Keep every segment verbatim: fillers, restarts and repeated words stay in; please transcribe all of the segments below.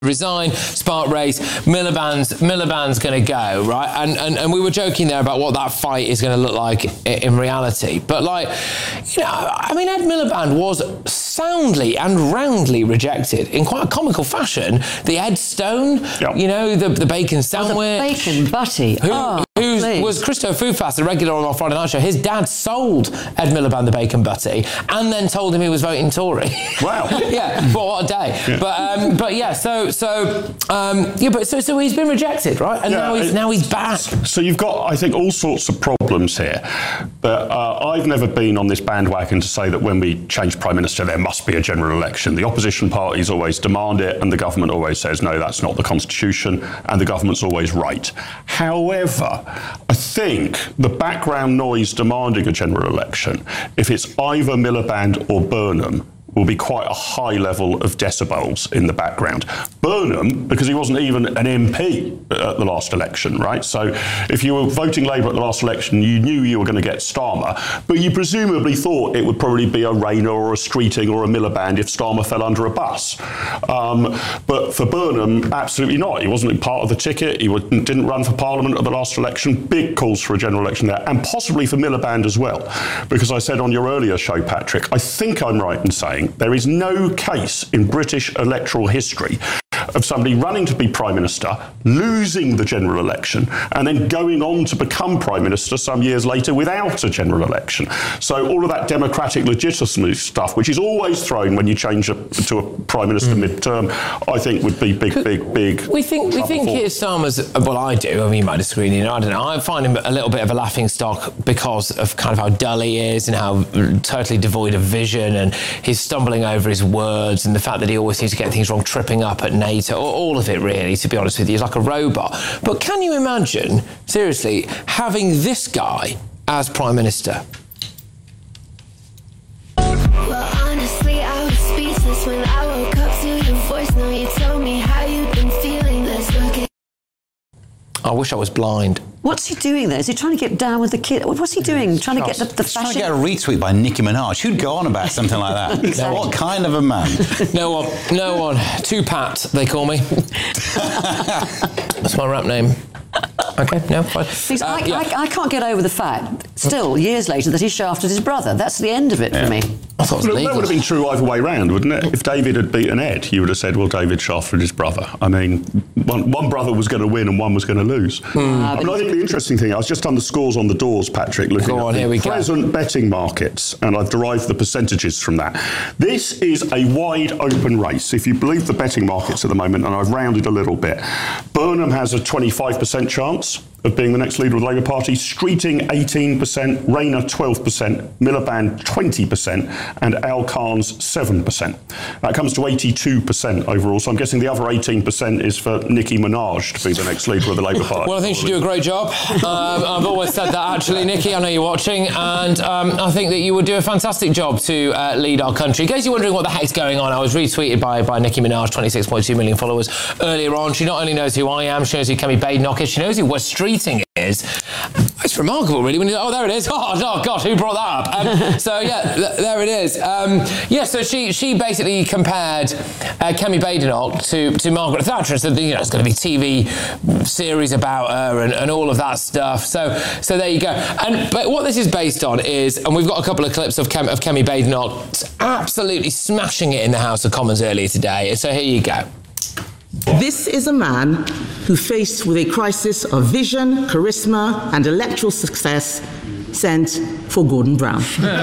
resign, spark race, Miliband's, Miliband's going to go, right? And, and and we were joking there about what that fight is going to look like in reality. But, like, you know, I mean, Ed Miliband was soundly and roundly rejected in quite a comical fashion. The Ed Stone, yep. you know, the, the bacon sandwich. Oh, the bacon butty. Who, oh, who please. was Christo Fufas, the regular on our Friday night show. His dad sold Ed Miliband the bacon butty and then told him he was voting Tory. Wow. yeah, but what a day. Yeah. But, um, but yeah, so... So um, yeah, but so so he's been rejected, right? And yeah, now he's it, now he's back. So you've got, I think, all sorts of problems here. But uh, I've never been on this bandwagon to say that when we change prime minister, there must be a general election. The opposition parties always demand it, and the government always says no, that's not the constitution, and the government's always right. However, I think the background noise demanding a general election, if it's either Miliband or Burnham, will be quite a high level of decibels in the background. Burnham, because he wasn't even an M P at the last election, right? So if you were voting Labour at the last election, you knew you were going to get Starmer, but you presumably thought it would probably be a Rayner or a Streeting or a Miliband if Starmer fell under a bus. Um, but for Burnham, absolutely not. He wasn't part of the ticket. He would, didn't run for Parliament at the last election. Big calls for a general election there, and possibly for Miliband as well. Because I said on your earlier show, Patrick, I think I'm right in saying there is no case in British electoral history of somebody running to be Prime Minister, losing the general election, and then going on to become Prime Minister some years later without a general election. So all of that democratic legitimacy stuff, which is always thrown when you change a, to a Prime Minister mm. mid-term, I think would be big, big, big... We think we think Keir Starmer's... Well, I do. I mean, you might disagree. You know, I don't know. I find him a little bit of a laughing stock because of kind of how dull he is and how totally devoid of vision, and he's stumbling over his words, and the fact that he always seems to get things wrong, tripping up at NATO, all of it really, to be honest with you, is like a robot. But can you imagine, seriously, having this guy as Prime Minister? Well, honestly, I was speechless when I woke up to your voice. Now you told me how you've been feeling. Let's look at... I wish I was blind. What's he doing there? Is he trying to get down with the kid? What's he doing? Trying to get the, the He's fashion? trying to get a retweet by Nicki Minaj. Who'd go on about something like that? Exactly. What kind of a man? No one. No one. Two Pat, they call me. That's my rap name. Okay, no, fine. Please, Uh, I, yeah. I, I can't get over the fact, still, years later, that he shafted his brother. That's the end of it Yeah. for me. I thought it was That legal. would have been true either way round, wouldn't it? If David had beaten Ed, you would have said, well, David shafted his brother. I mean, one, one brother was going to win and one was going to lose. Mm. I mean, I think the interesting thing, I was just on the scores on the doors, Patrick, looking Go on, at here we the go. present betting markets, and I've derived the percentages from that. This is a wide open race. If you believe the betting markets at the moment, and I've rounded a little bit, Burnham has a twenty-five percent chance of being the next leader of the Labour Party, Streeting eighteen percent, Rayner twelve percent, Miliband twenty percent, and Al Khan's seven percent. That comes to eighty-two percent overall, so I'm guessing the other eighteen percent is for Nicki Minaj to be the next leader of the Labour Party. Well, I think you do a great job. Um, I've always said that, actually, Nicki. I know you're watching, and um, I think that you would do a fantastic job to uh, lead our country. In case you're wondering what the heck's going on, I was retweeted by, by Nicki Minaj, twenty-six point two million followers, earlier on. She not only knows who I am, she knows who Kemi Badenoch is, she knows who Wes Streeting is. It's remarkable, really. When you, oh, there it is. Oh, oh, God, who brought that up? Um, so, yeah, th- there it is. Um, yeah, so she she basically compared uh, Kemi Badenoch to, to Margaret Thatcher and said, you know, it's going to be T V series about her and, and all of that stuff. So so there you go. And but what this is based on is, and we've got a couple of clips of, Kem, of Kemi Badenoch absolutely smashing it in the House of Commons earlier today. So here you go. This is a man who, faced with a crisis of vision, charisma, and electoral success, sent for Gordon Brown.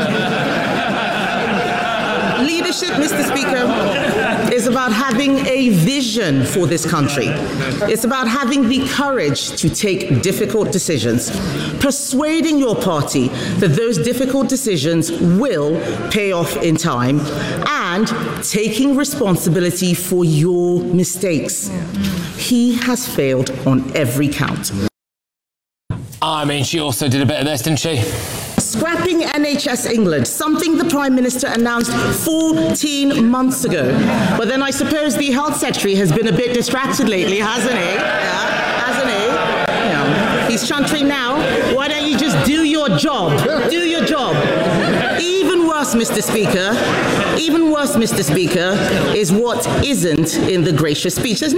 Leadership, Mister Speaker, is about having a vision for this country. It's about having the courage to take difficult decisions, persuading your party that those difficult decisions will pay off in time, and taking responsibility for your mistakes. He has failed on every count. I mean, she also did a bit of this, didn't she? Scrapping N H S England, something the Prime Minister announced fourteen months ago. But then I suppose the Health Secretary has been a bit distracted lately, hasn't he? Yeah, hasn't he? Yeah. He's chuntering now. Why don't you just do your job? Do your job. Even worse worse, Mister Speaker, even worse, Mister Speaker, is what isn't in the gracious speech. There's